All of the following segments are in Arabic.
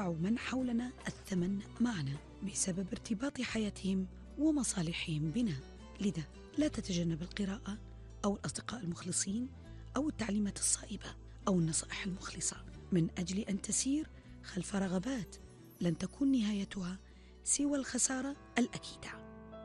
يدفع من حولنا الثمن معنا بسبب ارتباط حياتهم ومصالحهم بنا. لذا لا تتجنب القراءة أو الأصدقاء المخلصين أو التعليمات الصائبة أو النصائح المخلصة من أجل أن تسير خلف رغبات لن تكون نهايتها سوى الخسارة الأكيدة.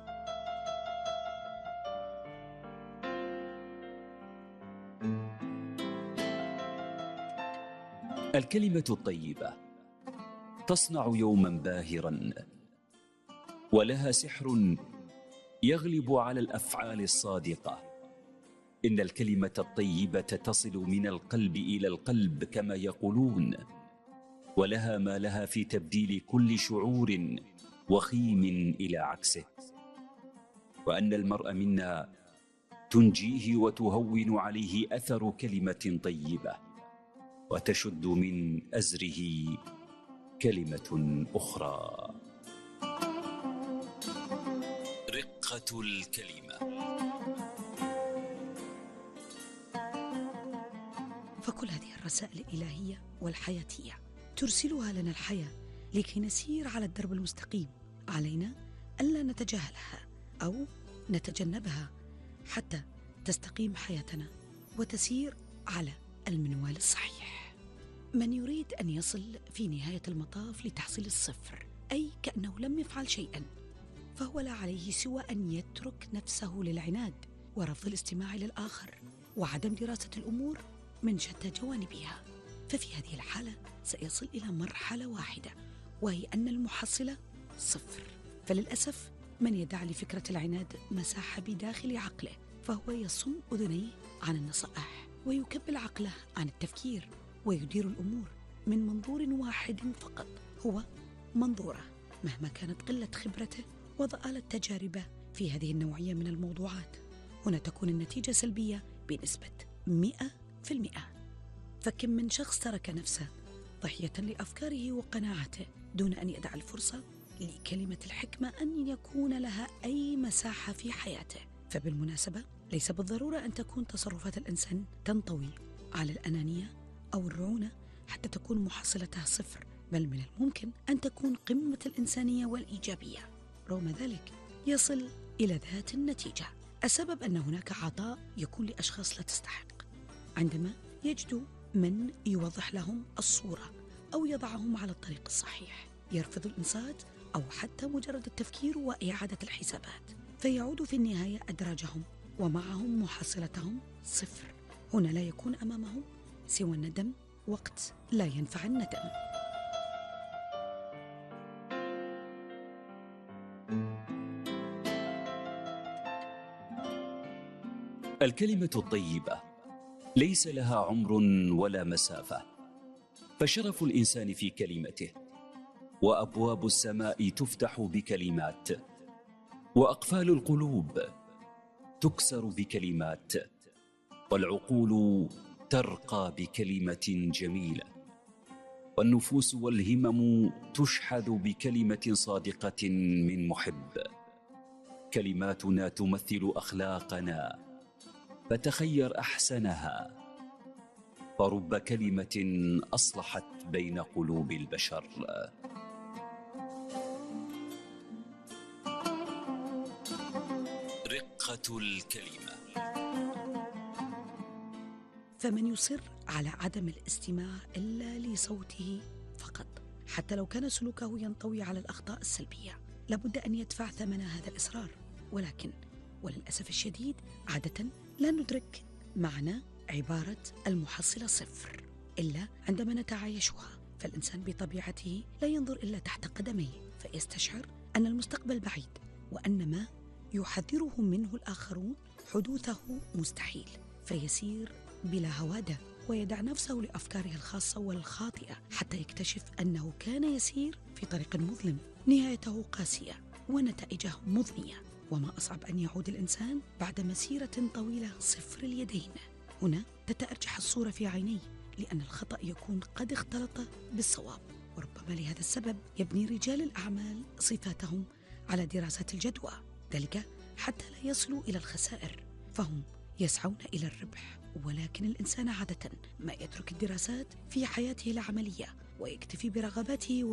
الكلمة الطيبة تصنع يوما باهرا، ولها سحر يغلب على الأفعال الصادقة. إن الكلمة الطيبة تصل من القلب إلى القلب كما يقولون، ولها ما لها في تبديل كل شعور وخيم إلى عكسه. وأن المرء منا تنجيه وتهون عليه أثر كلمة طيبة، وتشد من أزره كلمة أخرى. رقة الكلمة. فكل هذه الرسائل الإلهية والحياتية ترسلها لنا الحياة لكي نسير على الدرب المستقيم. علينا ألا نتجاهلها أو نتجنبها حتى تستقيم حياتنا وتسير على المنوال الصحيح. من يريد أن يصل في نهاية المطاف لتحصيل الصفر، أي كأنه لم يفعل شيئا، فهو لا عليه سوى أن يترك نفسه للعناد ورفض الاستماع للآخر وعدم دراسة الأمور من شتى جوانبها. ففي هذه الحالة سيصل إلى مرحلة واحدة، وهي أن المحصلة صفر. فللأسف من يدع لفكرة العناد مساحة بداخل عقله، فهو يصم أذنيه عن النصائح ويكبل عقله عن التفكير، ويدير الأمور من منظور واحد فقط، هو منظوره، مهما كانت قلة خبرته وضآلة تجاربه في هذه النوعية من الموضوعات. هنا تكون النتيجة سلبية بنسبة 100%. فكم من شخص ترك نفسه ضحية لأفكاره وقناعاته دون أن يدع الفرصة لكلمة الحكمة أن يكون لها أي مساحة في حياته. فبالمناسبة ليس بالضرورة أن تكون تصرفات الإنسان تنطوي على الأنانية أو الرعونة حتى تكون محصلتها صفر، بل من الممكن أن تكون قمة الإنسانية والإيجابية، رغم ذلك يصل إلى ذات النتيجة. السبب أن هناك عطاء يكون لأشخاص لا تستحق، عندما يجدوا من يوضح لهم الصورة أو يضعهم على الطريق الصحيح، يرفض الإنصات أو حتى مجرد التفكير وإعادة الحسابات، فيعود في النهاية أدراجهم ومعهم محصلتهم صفر. هنا لا يكون أمامهم سوى الندم وقت لا ينفع الندم. الكلمة الطيبة ليس لها عمر ولا مسافة، فشرف الإنسان في كلمته، وأبواب السماء تفتح بكلمات، وأقفال القلوب تكسر بكلمات، والعقول ترقى بكلمة جميلة، والنفوس والهمم تشحذ بكلمة صادقة من محب. كلماتنا تمثل أخلاقنا، فتخير أحسنها، فرب كلمة أصلحت بين قلوب البشر. رقة الكلمة. فمن يصر على عدم الاستماع إلا لصوته فقط، حتى لو كان سلوكه ينطوي على الأخطاء السلبية، لابد أن يدفع ثمن هذا الإصرار. ولكن وللأسف الشديد عادة لا ندرك معنى عبارة المحصلة صفر إلا عندما نتعايشها. فالإنسان بطبيعته لا ينظر إلا تحت قدميه، فيستشعر أن المستقبل بعيد، وأن ما يحذرهم منه الآخرون حدوثه مستحيل، فيسير بلا هوادة ويدع نفسه لأفكاره الخاصة والخاطئة، حتى يكتشف أنه كان يسير في طريق مظلم نهايته قاسية ونتائجه مضنية. وما أصعب أن يعود الإنسان بعد مسيرة طويلة صفر اليدين. هنا تتأرجح الصورة في عينيه، لأن الخطأ يكون قد اختلط بالصواب. وربما لهذا السبب يبني رجال الأعمال صفاتهم على دراسات الجدوى، ذلك حتى لا يصلوا إلى الخسائر، فهم يسعون إلى الربح. ولكن الإنسان عادة ما يترك الدراسات في حياته العملية ويكتفي برغباته